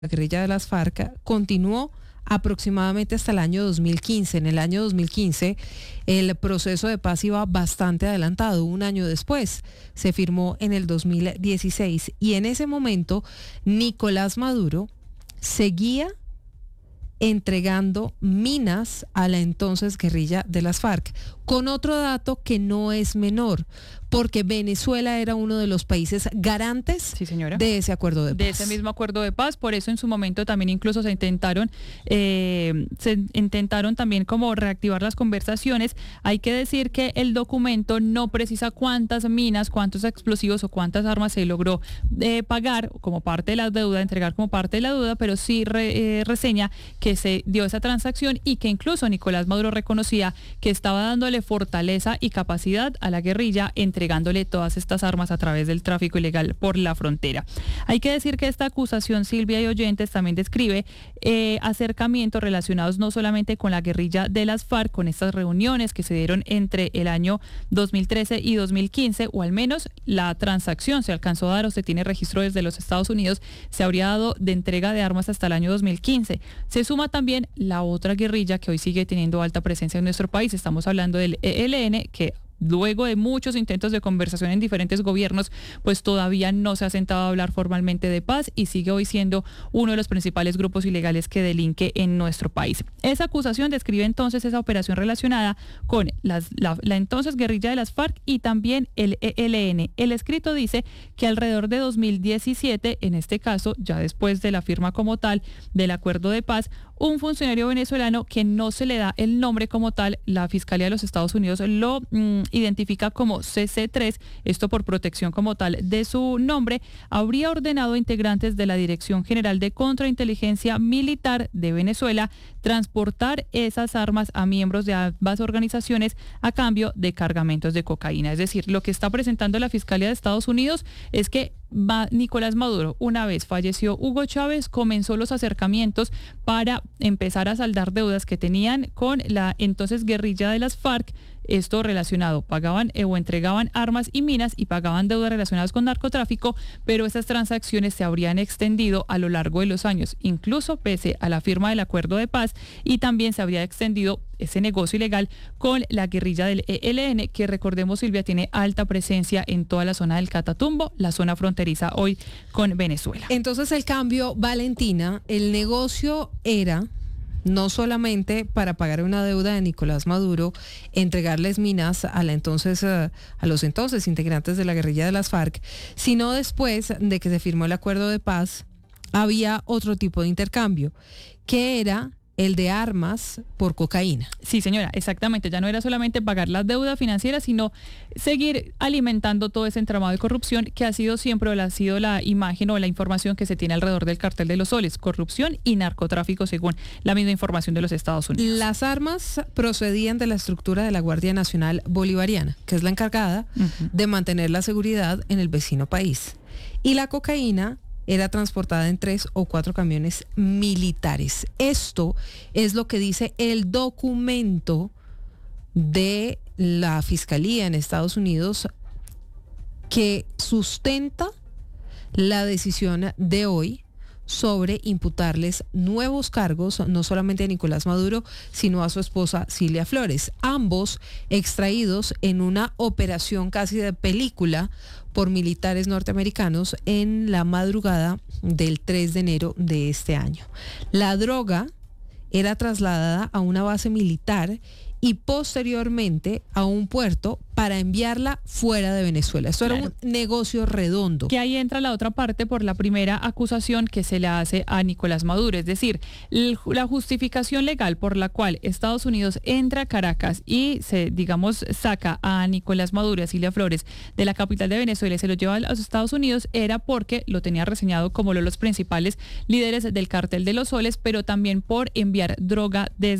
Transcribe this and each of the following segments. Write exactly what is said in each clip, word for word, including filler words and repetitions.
la guerrilla de las FARC continuó aproximadamente hasta el año dos mil quince. En el año dos mil quince el proceso de paz iba bastante adelantado. Un año después se firmó en el dos mil dieciséis y en ese momento Nicolás Maduro seguía entregando minas a la entonces guerrilla de las FARC, con otro dato que no es menor, porque Venezuela era uno de los países garantes sí, señora, de ese acuerdo de paz. De ese mismo acuerdo de paz, por eso en su momento también incluso se intentaron, eh, se intentaron también como reactivar las conversaciones. Hay que decir que el documento no precisa cuántas minas, cuántos explosivos o cuántas armas se logró eh, pagar como parte de la deuda, entregar como parte de la deuda, pero sí re, eh, reseña que se dio esa transacción y que incluso Nicolás Maduro reconocía que estaba dándole fortaleza y capacidad a la guerrilla, entregándole todas estas armas a través del tráfico ilegal por la frontera. Hay que decir que esta acusación, Silvia y oyentes, también describe eh, acercamientos relacionados no solamente con la guerrilla de las FARC, con estas reuniones que se dieron entre el año dos mil trece y dos mil quince, o al menos la transacción se alcanzó a dar o se tiene registro desde los Estados Unidos, se habría dado de entrega de armas hasta el año dos mil quince. Se suma también la otra guerrilla que hoy sigue teniendo alta presencia en nuestro país. Estamos hablando del E L N, que luego de muchos intentos de conversación en diferentes gobiernos, pues todavía no se ha sentado a hablar formalmente de paz y sigue hoy siendo uno de los principales grupos ilegales que delinque en nuestro país. Esa acusación describe entonces esa operación relacionada con las, la, la entonces guerrilla de las FARC y también el E L N. El escrito dice que alrededor de dos mil diecisiete, en este caso, ya después de la firma como tal del acuerdo de paz, un funcionario venezolano que no se le da el nombre como tal, la Fiscalía de los Estados Unidos lo mmm, identifica como C C tres, esto por protección como tal de su nombre, habría ordenado a integrantes de la Dirección General de Contrainteligencia Militar de Venezuela transportar esas armas a miembros de ambas organizaciones a cambio de cargamentos de cocaína. Es decir, lo que está presentando la Fiscalía de Estados Unidos es que Nicolás Maduro, una vez falleció Hugo Chávez, comenzó los acercamientos para empezar a saldar deudas que tenían con la entonces guerrilla de las FARC. Esto relacionado, pagaban eh, o entregaban armas y minas y pagaban deudas relacionadas con narcotráfico, pero esas transacciones se habrían extendido a lo largo de los años, incluso pese a la firma del acuerdo de paz, y también se habría extendido ese negocio ilegal con la guerrilla del E L N, que recordemos, Silvia, tiene alta presencia en toda la zona del Catatumbo, la zona fronteriza hoy con Venezuela. Entonces el cambio, Valentina, el negocio era no solamente para pagar una deuda de Nicolás Maduro, entregarles minas a la entonces a los entonces integrantes de la guerrilla de las FARC, sino después de que se firmó el acuerdo de paz, había otro tipo de intercambio, que era el de armas por cocaína. Sí, señora, exactamente. Ya no era solamente pagar la deuda financiera, sino seguir alimentando todo ese entramado de corrupción que ha sido siempre o ha sido la imagen o la información que se tiene alrededor del cartel de los soles. Corrupción y narcotráfico, según la misma información de los Estados Unidos. Las armas procedían de la estructura de la Guardia Nacional Bolivariana, que es la encargada uh-huh. de mantener la seguridad en el vecino país. Y la cocaína era transportada en tres o cuatro camiones militares. Esto es lo que dice el documento de la Fiscalía en Estados Unidos que sustenta la decisión de hoy sobre imputarles nuevos cargos, no solamente a Nicolás Maduro, sino a su esposa Cilia Flores, ambos extraídos en una operación casi de película por militares norteamericanos en la madrugada del tres de enero de este año. La droga era trasladada a una base militar y posteriormente a un puerto para enviarla fuera de Venezuela. Esto claro. Era un negocio redondo. Que ahí entra la otra parte por la primera acusación que se le hace a Nicolás Maduro. Es decir, la justificación legal por la cual Estados Unidos entra a Caracas y se, digamos, saca a Nicolás Maduro y a Cilia Flores de la capital de Venezuela y se lo lleva a los Estados Unidos era porque lo tenía reseñado como uno de los principales líderes del cartel de los soles, pero también por enviar droga desde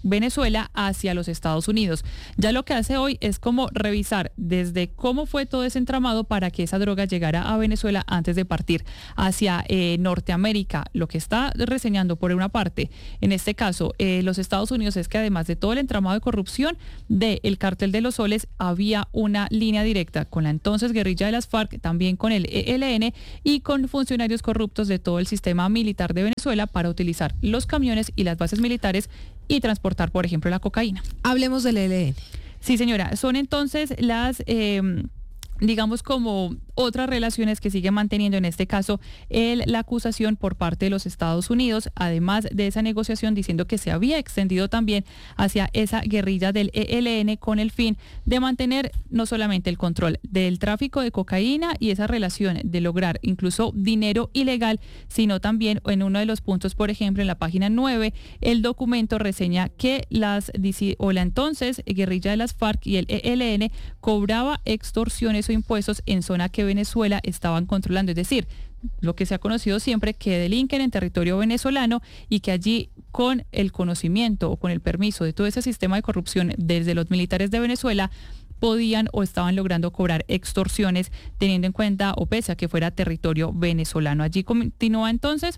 Venezuela hacia los Estados Unidos. Ya lo que hace hoy es como revisar desde cómo fue todo ese entramado para que esa droga llegara a Venezuela antes de partir hacia eh, Norteamérica. Lo que está reseñando por una parte, en este caso, eh, los Estados Unidos, es que además de todo el entramado de corrupción del Cártel de los Soles, había una línea directa con la entonces guerrilla de las FARC, también con el E L N y con funcionarios corruptos de todo el sistema militar de Venezuela para utilizar los camiones y las bases militares y transportar, por ejemplo, la cocaína. Hablemos del E L N. Sí, señora. Son entonces las... Eh, digamos como otras relaciones que sigue manteniendo en este caso el, la acusación por parte de los Estados Unidos, además de esa negociación diciendo que se había extendido también hacia esa guerrilla del E L N con el fin de mantener no solamente el control del tráfico de cocaína y esa relación de lograr incluso dinero ilegal, sino también en uno de los puntos, por ejemplo, en la página nueve, el documento reseña que las o la entonces guerrilla de las FARC y el E L N cobraba extorsiones o impuestos en zona que Venezuela estaban controlando, es decir, lo que se ha conocido siempre, que delinquen en territorio venezolano y que allí con el conocimiento o con el permiso de todo ese sistema de corrupción desde los militares de Venezuela podían o estaban logrando cobrar extorsiones teniendo en cuenta o pese a que fuera territorio venezolano. Allí continúa entonces.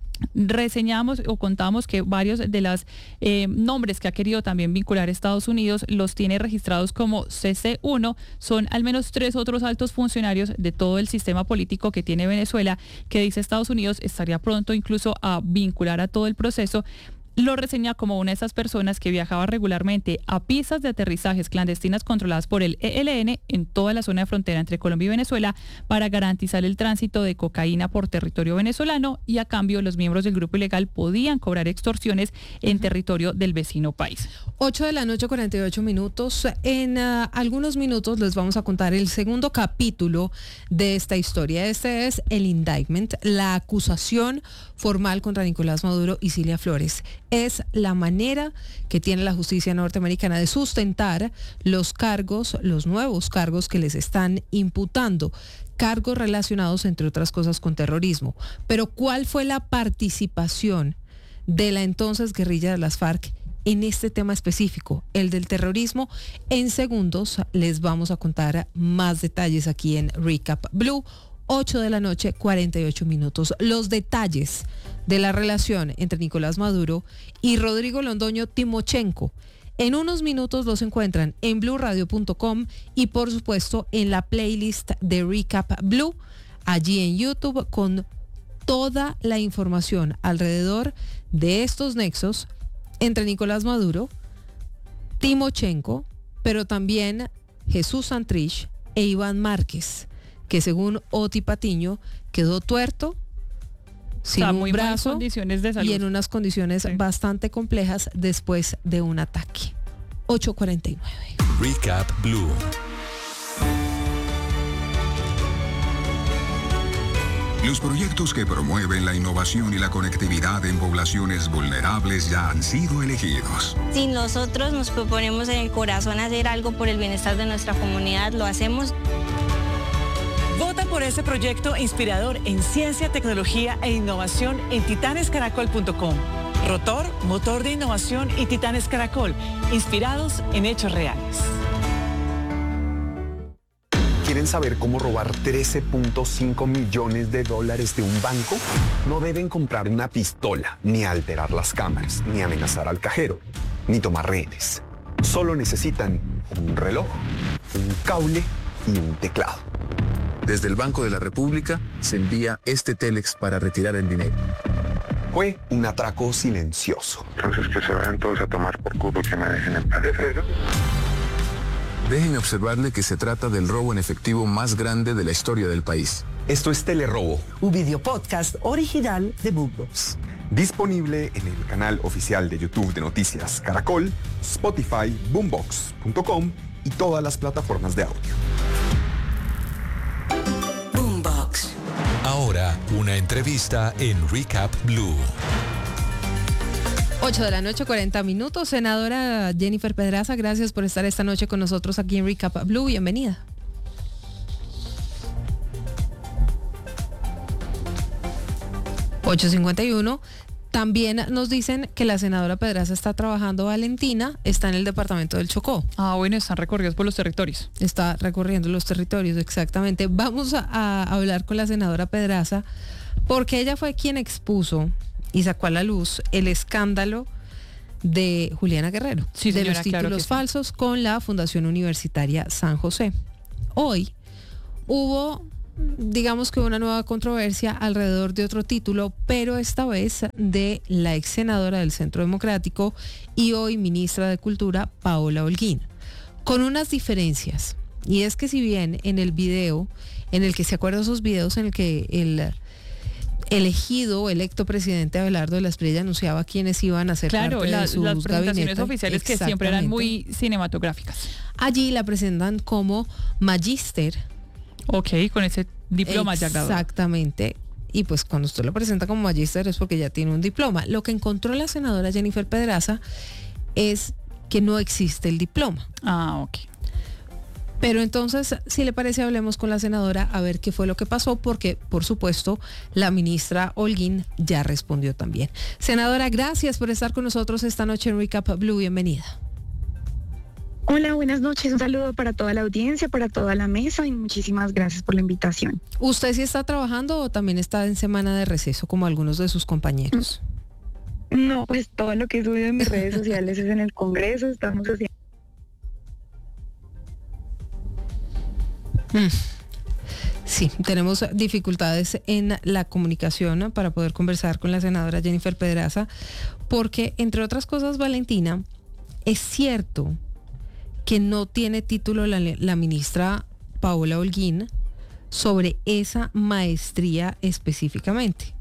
Reseñamos o contamos que varios de los eh, nombres que ha querido también vincular Estados Unidos los tiene registrados como C C uno, son al menos tres otros altos funcionarios de todo el sistema político que tiene Venezuela, que dice Estados Unidos estaría pronto incluso a vincular a todo el proceso. Lo reseña como una de esas personas que viajaba regularmente a pistas de aterrizajes clandestinas controladas por el E L N en toda la zona de frontera entre Colombia y Venezuela para garantizar el tránsito de cocaína por territorio venezolano, y a cambio los miembros del grupo ilegal podían cobrar extorsiones en territorio del vecino país. ocho de la noche, cuarenta y ocho minutos. En uh, algunos minutos les vamos a contar el segundo capítulo de esta historia. Este es el indictment, la acusación formal contra Nicolás Maduro y Cilia Flores. Es la manera que tiene la justicia norteamericana de sustentar los cargos, los nuevos cargos que les están imputando, cargos relacionados, entre otras cosas, con terrorismo. Pero ¿cuál fue la participación de la entonces guerrilla de las FARC en este tema específico, el del terrorismo? En segundos les vamos a contar más detalles aquí en Recap Blue. ocho de la noche, cuarenta y ocho minutos. Los detalles de la relación entre Nicolás Maduro y Rodrigo Londoño Timochenko. En unos minutos los encuentran en blue radio punto com y por supuesto en la playlist de Recap Blue, allí en YouTube, con toda la información alrededor de estos nexos entre Nicolás Maduro, Timochenko, pero también Jesús Santrich e Iván Márquez, que según Oti Patiño quedó tuerto, sin Está un muy brazo malas condiciones de salud. y en unas condiciones sí. bastante complejas después de un ataque. ocho cuarenta y nueve. Recap Blue. Los proyectos que promueven la innovación y la conectividad en poblaciones vulnerables ya han sido elegidos. Si nosotros nos proponemos en el corazón hacer algo por el bienestar de nuestra comunidad, lo hacemos. Vota por ese proyecto inspirador en ciencia, tecnología e innovación en titanes caracol punto com. Rotor, motor de innovación y Titanes Caracol, inspirados en hechos reales. ¿Quieren saber cómo robar trece punto cinco millones de dólares de un banco? No deben comprar una pistola, ni alterar las cámaras, ni amenazar al cajero, ni tomar rehenes. Solo necesitan un reloj, un cable y un teclado. Desde el Banco de la República se envía este Telex para retirar el dinero. Fue un atraco silencioso. Entonces que se vayan todos a tomar por culo y que me dejen en paz. Déjenme observarle que se trata del robo en efectivo más grande de la historia del país. Esto es Telerobo, un video podcast original de Boombox. Disponible en el canal oficial de YouTube de Noticias Caracol, Spotify, boombox punto com y todas las plataformas de audio. Boombox. Ahora, una entrevista en Recap Blue. ocho de la noche, cuarenta minutos. Senadora Jennifer Pedraza, gracias por estar esta noche con nosotros aquí en Recap Blue. Bienvenida. ocho cincuenta y uno. También nos dicen que la senadora Pedraza está trabajando, Valentina, está en el departamento del Chocó. Ah, bueno, están recorridos por los territorios. Está recorriendo los territorios, exactamente. Vamos a, a hablar con la senadora Pedraza porque ella fue quien expuso y sacó a la luz el escándalo de Juliana Guerrero, sí, de señora, los títulos claro que sí. falsos con la Fundación Universitaria San José. Hoy hubo, digamos que una nueva controversia alrededor de otro título, pero esta vez de la ex senadora del Centro Democrático y hoy ministra de Cultura, Paola Holguín, con unas diferencias. Y es que si bien en el video, en el que se acuerdan esos videos en el que el elegido, electo presidente Abelardo de la Espriella anunciaba quiénes iban a ser claro, parte la, de sus las presentaciones gabinetes oficiales que siempre eran muy cinematográficas. Allí la presentan como magíster. Ok, con ese diploma ya graduado. Exactamente. Y pues cuando usted lo presenta como magíster es porque ya tiene un diploma. Lo que encontró la senadora Jennifer Pedraza es que no existe el diploma. Ah, ok. Pero entonces, si le parece, hablemos con la senadora a ver qué fue lo que pasó, porque, por supuesto, la ministra Holguín ya respondió también. Senadora, gracias por estar con nosotros esta noche en Recap Blue. Bienvenida. Hola, buenas noches. Un saludo para toda la audiencia, para toda la mesa y muchísimas gracias por la invitación. ¿Usted sí está trabajando o también está en semana de receso como algunos de sus compañeros? No, pues todo lo que he subido en mis redes sociales es en el Congreso. Estamos haciendo... Sí, tenemos dificultades en la comunicación para poder conversar con la senadora Jennifer Pedraza, porque, entre otras cosas, Valentina, es cierto que no tiene título la, la ministra Paola Holguín sobre esa maestría específicamente.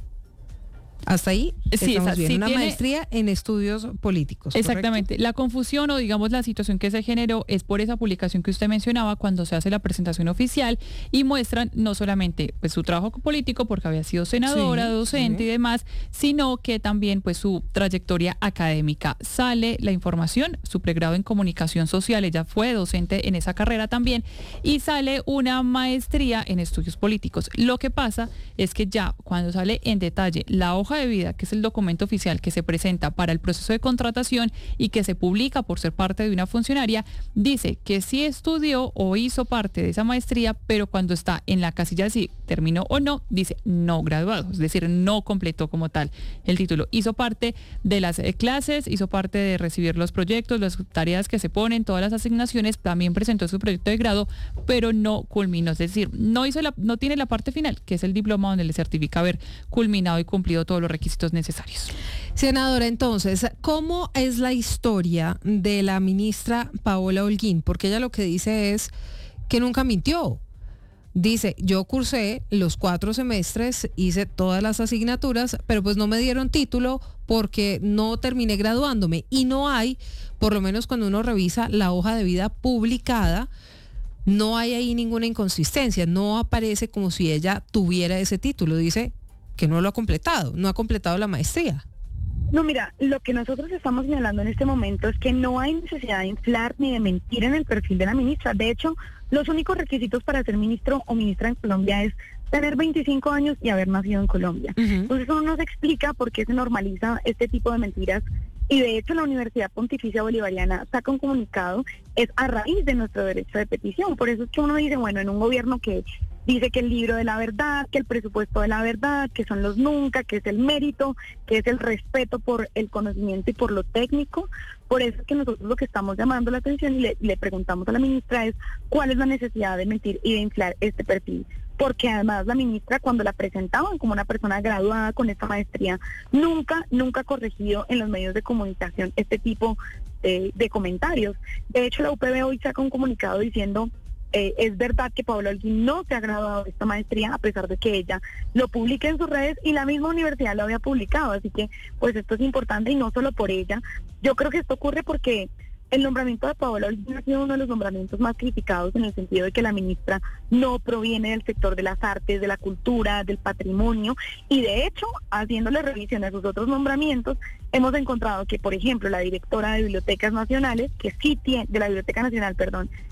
Hasta ahí sí, estamos esa, bien, sí una tiene, maestría en estudios políticos. Exactamente. ¿correcto? La confusión o digamos la situación que se generó es por esa publicación que usted mencionaba cuando se hace la presentación oficial y muestran no solamente pues su trabajo político porque había sido senadora, sí, docente sí. y demás, sino que también pues su trayectoria académica. Sale la información, su pregrado en comunicación social, ella fue docente en esa carrera también, y sale una maestría en estudios políticos. Lo que pasa es que ya cuando sale en detalle la hoja de vida, que es el documento oficial que se presenta para el proceso de contratación y que se publica por ser parte de una funcionaria, dice que sí estudió o hizo parte de esa maestría, pero cuando está en la casilla de si terminó o no, dice no graduado, es decir, no completó como tal el título. Hizo parte de las eh, clases, hizo parte de recibir los proyectos, las tareas que se ponen, todas las asignaciones, también presentó su proyecto de grado, pero no culminó, es decir, no hizo la, no tiene la parte final, que es el diploma donde le certifica haber culminado y cumplido todos los requisitos necesarios. Senadora, entonces, ¿cómo es la historia de la ministra Paola Holguín? Porque ella lo que dice es que nunca mintió. Dice, yo cursé los cuatro semestres, hice todas las asignaturas, pero pues no me dieron título porque no terminé graduándome. Y no hay, por lo menos cuando uno revisa la hoja de vida publicada, no hay ahí ninguna inconsistencia. No aparece como si ella tuviera ese título. Dice que no lo ha completado, no ha completado la maestría. No, mira, lo que nosotros estamos señalando en este momento es que no hay necesidad de inflar ni de mentir en el perfil de la ministra. De hecho, los únicos requisitos para ser ministro o ministra en Colombia es tener veinticinco años y haber nacido en Colombia. Uh-huh. Entonces eso nos explica por qué se normaliza este tipo de mentiras. Y de hecho la Universidad Pontificia Bolivariana saca un comunicado, es a raíz de nuestro derecho de petición. Por eso es que uno dice, bueno, en un gobierno que dice que el libro de la verdad, que el presupuesto de la verdad, que son los nunca, que es el mérito, que es el respeto por el conocimiento y por lo técnico. Por eso es que nosotros lo que estamos llamando la atención y le, le preguntamos a la ministra es cuál es la necesidad de mentir y de inflar este perfil. Porque además la ministra, cuando la presentaban como una persona graduada con esta maestría, nunca, nunca ha corregido en los medios de comunicación este tipo de, de comentarios. De hecho, la U P B hoy saca un comunicado diciendo Eh, es verdad que Paola Holguín no se ha graduado de esta maestría, a pesar de que ella lo publique en sus redes y la misma universidad lo había publicado, así que pues esto es importante y no solo por ella. Yo creo que esto ocurre porque el nombramiento de Paola Holguín ha sido uno de los nombramientos más criticados en el sentido de que la ministra no proviene del sector de las artes, de la cultura, del patrimonio, y de hecho, haciéndole revisión a sus otros nombramientos, hemos encontrado que, por ejemplo, la directora de Bibliotecas Nacionales, que sí tiene, de la Biblioteca Nacional, perdón,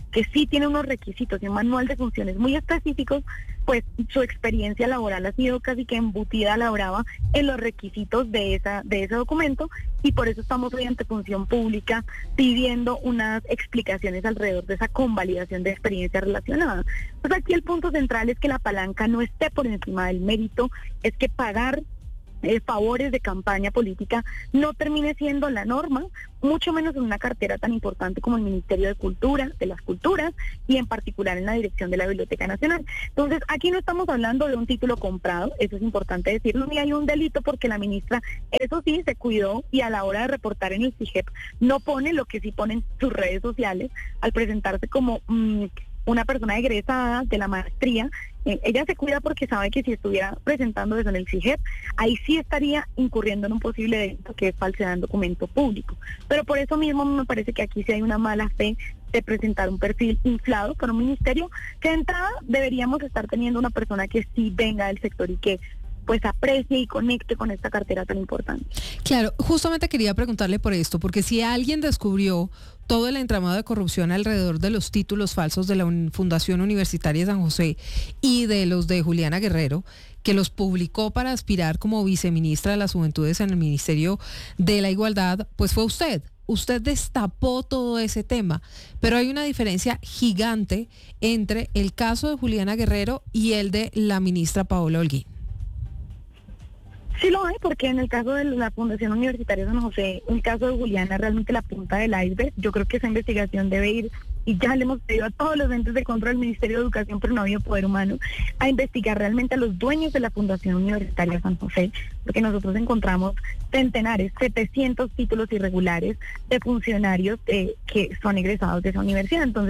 que sí tiene unos requisitos y un manual de funciones muy específicos, pues su experiencia laboral ha sido casi que embutida a la brava en los requisitos de esa de ese documento, y por eso estamos hoy ante función pública pidiendo unas explicaciones alrededor de esa convalidación de experiencia relacionada. Pues aquí el punto central es que la palanca no esté por encima del mérito, es que pagar Eh, favores de campaña política no termine siendo la norma, mucho menos en una cartera tan importante como el Ministerio de Cultura, de las Culturas, y en particular en la dirección de la Biblioteca Nacional. Entonces, aquí no estamos hablando de un título comprado, eso es importante decirlo, ni hay un delito porque la ministra, eso sí, se cuidó y a la hora de reportar en el C I G E P no pone lo que sí pone en sus redes sociales al presentarse como mmm, una persona egresada de la maestría. Eh, ella se cuida porque sabe que si estuviera presentando eso en el C I G E P, ahí sí estaría incurriendo en un posible delito que es falsedad en documento público. Pero por eso mismo me parece que aquí sí hay una mala fe de presentar un perfil inflado para un ministerio que de entrada deberíamos estar teniendo una persona que sí venga del sector y que pues aprecie y conecte con esta cartera tan importante. Claro, justamente quería preguntarle por esto, porque si alguien descubrió todo el entramado de corrupción alrededor de los títulos falsos de la Fundación Universitaria de San José y de los de Juliana Guerrero, que los publicó para aspirar como viceministra de las Juventudes en el Ministerio de la Igualdad, pues fue usted. Usted destapó todo ese tema, pero hay una diferencia gigante entre el caso de Juliana Guerrero y el de la ministra Paola Holguín. Sí lo hay, porque en el caso de la Fundación Universitaria de San José, el caso de Juliana es realmente la punta del iceberg. Yo creo que esa investigación debe ir, y ya le hemos pedido a todos los entes de control del Ministerio de Educación, pero no ha habido poder humano, a investigar realmente a los dueños de la Fundación Universitaria de San José, porque nosotros encontramos centenares, setecientos títulos irregulares de funcionarios eh, que son egresados de esa universidad. Entonces,